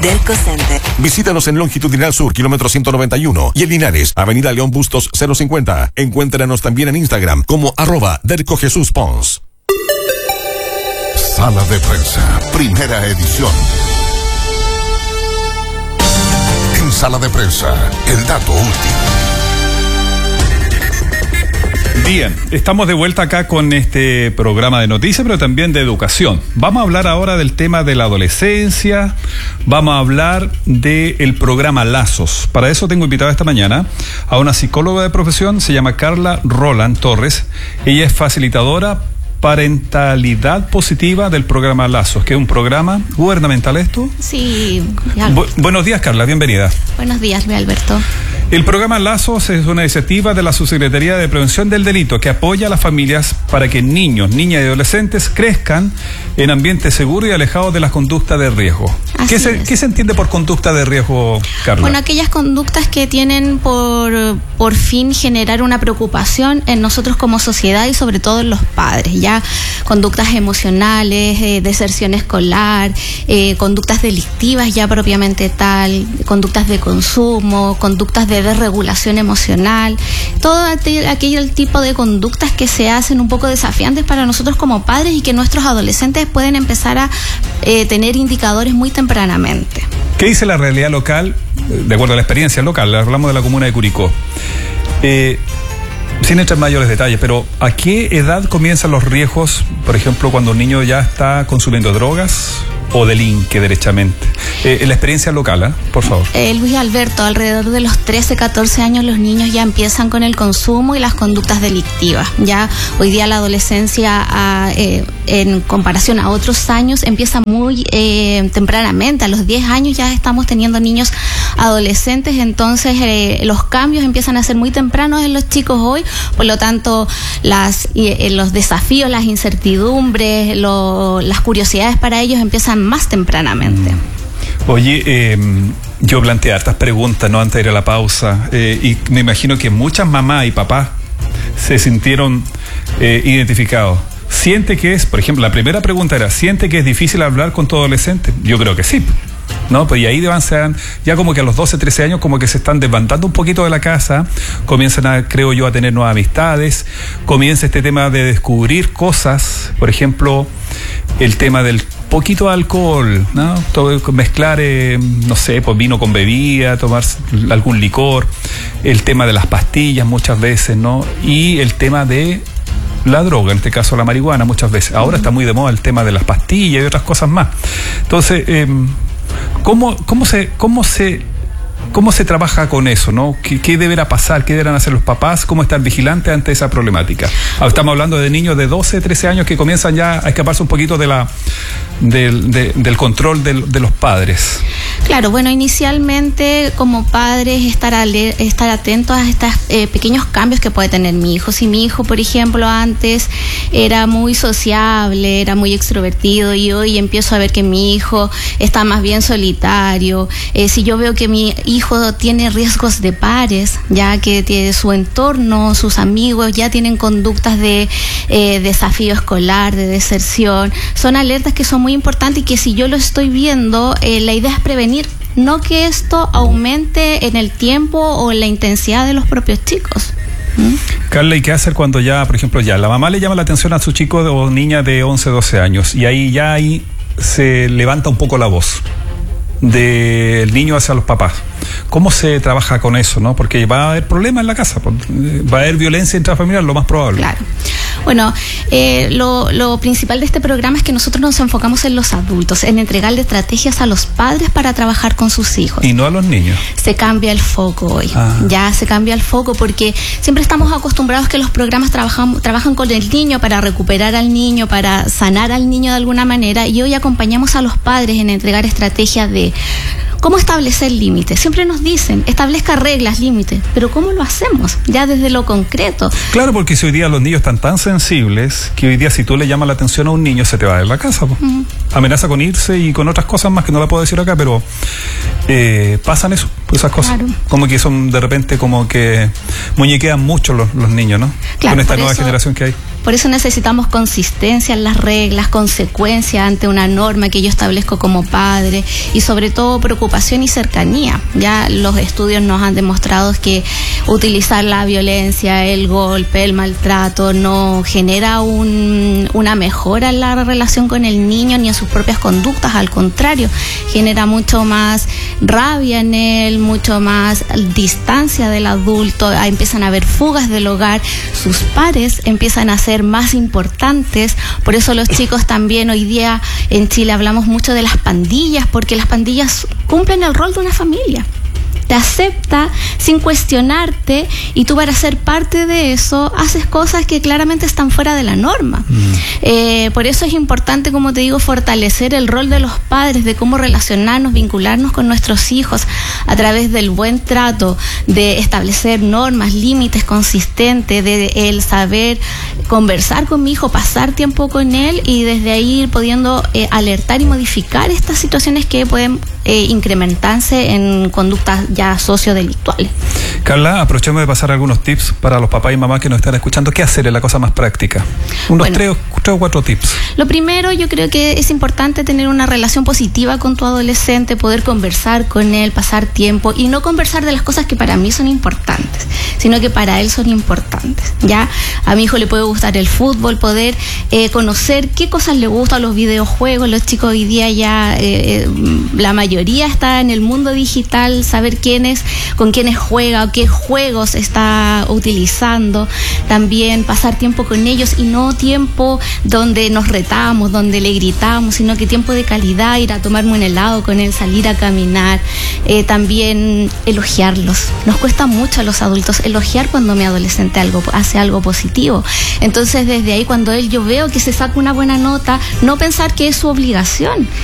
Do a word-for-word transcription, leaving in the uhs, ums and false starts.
Derco Center. Visítanos en Longitudinal Sur, kilómetro ciento noventa y uno, y en Linares, Avenida León Bustos cero cincuenta. Encuéntranos también en Instagram como arroba Derco Jesús Pons. Sala de Prensa, primera edición. En Sala de Prensa, el dato último. Bien, estamos de vuelta acá con este programa de noticias, pero también de educación. Vamos a hablar ahora del tema de la adolescencia, vamos a hablar del programa Lazos. Para eso tengo invitado esta mañana a una psicóloga de profesión, se llama Carla Roland Torres. Ella es facilitadora parentalidad positiva del programa Lazos, que es un programa gubernamental, ¿esto? Sí. Bu- buenos días, Carla, bienvenida. Buenos días, Luis Alberto. El programa Lazos es una iniciativa de la Subsecretaría de Prevención del Delito que apoya a las familias para que niños, niñas y adolescentes crezcan en ambientes seguros y alejados de las conductas de riesgo. ¿Qué se, ¿Qué se entiende por conducta de riesgo, Carla? Bueno, aquellas conductas que tienen por, por fin generar una preocupación en nosotros como sociedad y sobre todo en los padres, ya conductas emocionales, eh, deserción escolar, eh, conductas delictivas ya propiamente tal, conductas de consumo, conductas de desregulación emocional, todo aquel tipo de conductas que se hacen un poco desafiantes para nosotros como padres y que nuestros adolescentes pueden empezar a eh, tener indicadores muy tempranamente. ¿Qué dice la realidad local, de acuerdo a la experiencia local? Hablamos de la comuna de Curicó. Eh, sin entrar en mayores detalles, pero ¿a qué edad comienzan los riesgos, por ejemplo, cuando un niño ya está consumiendo drogas o delinque derechamente? Eh, en la experiencia local, ¿eh? Por favor. Eh, Luis Alberto, alrededor de los trece, catorce años los niños ya empiezan con el consumo y las conductas delictivas. Ya hoy día la adolescencia, a, eh, en comparación a otros años, empieza muy eh, tempranamente. A los diez años ya estamos teniendo niños adolescentes, entonces eh, los cambios empiezan a ser muy tempranos en los chicos hoy. Por lo tanto, las, eh, los desafíos, las incertidumbres, lo, las curiosidades para ellos empiezan más tempranamente. Oye, eh, yo planteé hartas preguntas, ¿no?, antes de ir a la pausa, eh, y me imagino que muchas mamás y papás se sintieron eh, identificados. ¿Siente que es, por ejemplo, la primera pregunta era, ¿siente que es difícil hablar con tu adolescente? Yo creo que sí, ¿no? Pues y ahí avanzan, ya como que a los doce, trece años como que se están desbandando un poquito de la casa, comienzan a, creo yo, a tener nuevas amistades, comienza este tema de descubrir cosas, por ejemplo, el tema del poquito de alcohol, ¿no? Todo, mezclar, eh, no sé, pues vino con bebida, tomar algún licor, el tema de las pastillas muchas veces, ¿no? Y el tema de la droga, en este caso la marihuana muchas veces. Ahora está muy de moda el tema de las pastillas y otras cosas más. Entonces, eh, ¿cómo, cómo se, cómo se ¿Cómo se trabaja con eso, no? ¿Qué, qué deberá pasar? ¿Qué deberán hacer los papás? ¿Cómo estar vigilantes ante esa problemática? Estamos hablando de niños de doce, trece años que comienzan ya a escaparse un poquito de la del, de, del control de, de los padres. Claro, bueno, inicialmente como padres estar, ale, estar atentos a estos eh, pequeños cambios que puede tener mi hijo. Si mi hijo, por ejemplo, antes era muy sociable, era muy extrovertido y hoy empiezo a ver que mi hijo está más bien solitario, eh, si yo veo que mi hijo tiene riesgos de pares, ya que tiene su entorno, sus amigos ya tienen conductas de eh, desafío escolar, de deserción, son alertas que son muy importantes y que si yo lo estoy viendo, eh, la idea es prevenir, no que esto aumente en el tiempo o en la intensidad de los propios chicos. ¿Mm? Carla, ¿y qué hacer cuando ya, por ejemplo, ya la mamá le llama la atención a su chico o niña de once, doce años y ahí ya ahí se levanta un poco la voz del niño hacia los papás? ¿Cómo se trabaja con eso, no? Porque va a haber problemas en la casa, va a haber violencia intrafamiliar, lo más probable. Claro. Bueno, eh, lo, lo principal de este programa es que nosotros nos enfocamos en los adultos, en entregarle estrategias a los padres para trabajar con sus hijos. Y no a los niños. Se cambia el foco hoy, ah. ya se cambia el foco porque siempre estamos acostumbrados que los programas trabajan, trabajan con el niño para recuperar al niño, para sanar al niño de alguna manera, y hoy acompañamos a los padres en entregar estrategias de ¿cómo establecer límites? Siempre nos dicen, establezca reglas, límites, pero ¿cómo lo hacemos? Ya desde lo concreto. Claro, porque si hoy día los niños están tan sensibles que hoy día si tú le llamas la atención a un niño se te va de la casa. Uh-huh. Amenaza con irse y con otras cosas más que no la puedo decir acá, pero eh, pasan eso. esas cosas. Claro. Como que son de repente como que muñequean mucho los, los niños, ¿no? Claro, con esta por nueva eso- generación que hay. Por eso necesitamos consistencia en las reglas, consecuencia ante una norma que yo establezco como padre y sobre todo preocupación y cercanía. Ya los estudios nos han demostrado que utilizar la violencia, el golpe, el maltrato no genera un, una mejora en la relación con el niño ni en sus propias conductas, al contrario, genera mucho más rabia en él, mucho más distancia del adulto, ah, empiezan a haber fugas del hogar, sus pares empiezan a ser más importantes, por eso los chicos también hoy día en Chile hablamos mucho de las pandillas, porque las pandillas cumplen el rol de una familia. Te acepta sin cuestionarte y tú para ser parte de eso haces cosas que claramente están fuera de la norma. Mm. Eh, por eso es importante, como te digo, fortalecer el rol de los padres, de cómo relacionarnos, vincularnos con nuestros hijos a través del buen trato, de establecer normas, límites consistentes, de el saber conversar con mi hijo, pasar tiempo con él y desde ahí ir pudiendo eh, alertar y modificar estas situaciones que pueden eh, incrementarse en conductas ya sociodelictuales. Carla, aprovechemos de pasar algunos tips para los papás y mamás que nos están escuchando. ¿Qué hacer es la cosa más práctica? Unos Bueno, tres, tres o cuatro tips. Lo primero, yo creo que es importante tener una relación positiva con tu adolescente, poder conversar con él, pasar tiempo y no conversar de las cosas que para mí son importantes, sino que para él son importantes. Ya a mi hijo le puede gustar el fútbol, poder eh, conocer qué cosas le gustan, los videojuegos. Los chicos hoy día ya, eh, la mayoría está en el mundo digital, saber quiénes, con quiénes juega, qué juegos está utilizando, también pasar tiempo con ellos y no tiempo donde nos retamos, donde le gritamos, sino que tiempo de calidad, ir a tomarme un helado con él, salir a caminar, eh, también elogiarlos. Nos cuesta mucho a los adultos elogiar cuando mi adolescente algo, hace algo positivo. Entonces desde ahí cuando él yo veo que se saca una buena nota, no pensar que es su obligación,